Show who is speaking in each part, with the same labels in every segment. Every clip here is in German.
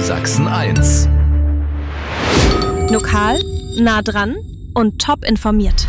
Speaker 1: Sachsen 1.
Speaker 2: Lokal, nah dran und top informiert.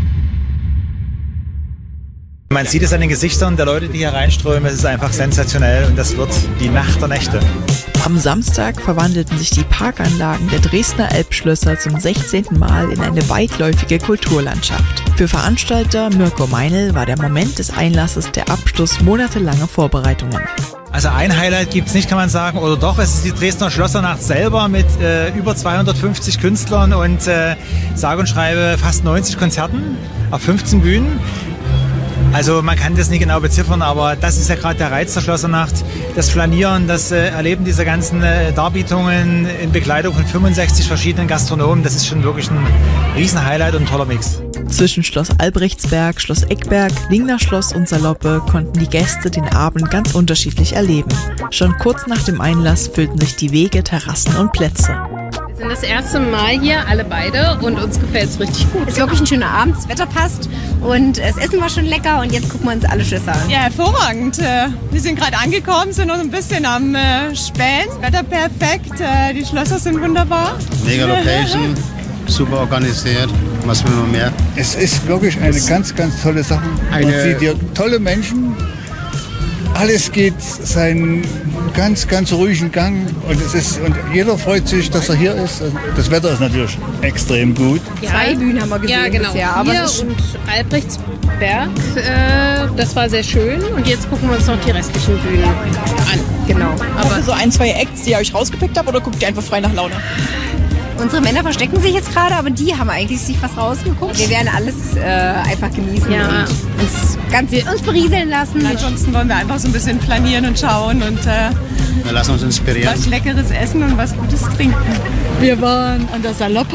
Speaker 3: Man sieht es an den Gesichtern der Leute, die hier reinströmen. Es ist einfach sensationell und das wird die Nacht der Nächte.
Speaker 4: Am Samstag verwandelten sich die Parkanlagen der Dresdner Elbschlösser zum 16. Mal in eine weitläufige Kulturlandschaft. Für Veranstalter Mirko Meinl war der Moment des Einlasses der Abschluss monatelanger Vorbereitungen.
Speaker 3: Also ein Highlight gibt es nicht, kann man sagen, oder doch, es ist die Dresdner Schlossernacht selber mit über 250 Künstlern und sage und schreibe fast 90 Konzerten auf 15 Bühnen. Also man kann das nicht genau beziffern, aber das ist ja gerade der Reiz der Schlossernacht. Das Flanieren, das Erleben dieser ganzen Darbietungen in Begleitung von 65 verschiedenen Gastronomen, das ist schon wirklich ein Riesenhighlight und ein toller Mix.
Speaker 4: Zwischen Schloss Albrechtsberg, Schloss Eckberg, Lingner Schloss und Saloppe konnten die Gäste den Abend ganz unterschiedlich erleben. Schon kurz nach dem Einlass füllten sich die Wege, Terrassen und Plätze.
Speaker 5: Wir sind das erste Mal hier, alle beide, und uns gefällt es richtig gut.
Speaker 6: Es ist wirklich ein schöner Abend, das Wetter passt und das Essen war schon lecker und jetzt gucken wir uns alle Schlösser an.
Speaker 7: Ja, hervorragend. Wir sind gerade angekommen, sind noch ein bisschen am Spähen. Das Wetter perfekt, die Schlösser sind wunderbar.
Speaker 8: Mega Location, super organisiert. Was will man mehr?
Speaker 9: Es ist wirklich eine ganz, ganz tolle Sache. Man sieht hier tolle Menschen. Alles geht seinen ganz, ganz ruhigen Gang und jeder freut sich, dass er hier ist. Das Wetter ist natürlich extrem gut.
Speaker 6: Ja, 2 Bühnen haben wir gesehen.
Speaker 5: Ja, genau.
Speaker 6: Bisher, aber
Speaker 5: hier und Albrechtsberg, das war sehr schön. Und jetzt gucken wir uns noch die restlichen Bühnen an.
Speaker 6: Genau.
Speaker 7: Aber so 1, 2 Acts, die ihr euch rausgepickt habt, oder guckt ihr einfach frei nach Laune?
Speaker 6: Unsere Männer verstecken sich jetzt gerade, aber die haben eigentlich sich was rausgeguckt. Wir werden alles einfach genießen und uns berieseln lassen.
Speaker 7: Ansonsten wollen wir einfach so ein bisschen flanieren und schauen und
Speaker 8: wir lassen uns inspirieren.
Speaker 7: Was Leckeres essen und was Gutes trinken.
Speaker 10: Wir waren an der Saloppe,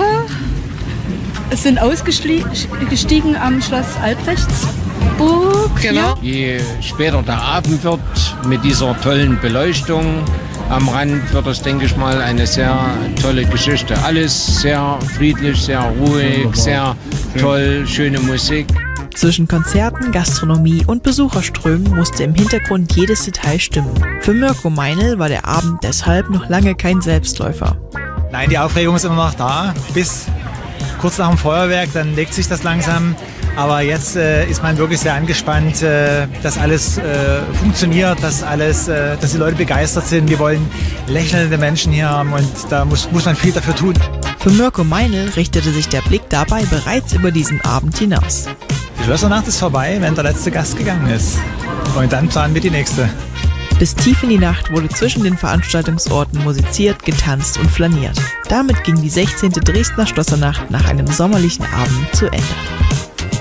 Speaker 10: sind ausgestiegen am Schloss Albrechtsburg.
Speaker 11: Genau. Je später der Abend wird mit dieser tollen Beleuchtung am Rand, wird das, denke ich mal, eine sehr tolle Geschichte. Alles sehr friedlich, sehr ruhig, sehr toll, schöne Musik.
Speaker 4: Zwischen Konzerten, Gastronomie und Besucherströmen musste im Hintergrund jedes Detail stimmen. Für Mirko Meinl war der Abend deshalb noch lange kein Selbstläufer.
Speaker 3: Nein, die Aufregung ist immer noch da. Bis kurz nach dem Feuerwerk, dann legt sich das langsam. Aber jetzt ist man wirklich sehr angespannt, dass alles funktioniert, dass die Leute begeistert sind. Wir wollen lächelnde Menschen hier haben und da muss man viel dafür tun.
Speaker 4: Für Mirko Meinl richtete sich der Blick dabei bereits über diesen Abend hinaus.
Speaker 3: Die Schlossernacht ist vorbei, wenn der letzte Gast gegangen ist. Und dann planen wir die nächste.
Speaker 4: Bis tief in die Nacht wurde zwischen den Veranstaltungsorten musiziert, getanzt und flaniert. Damit ging die 16. Dresdner Schlossernacht nach einem sommerlichen Abend zu Ende.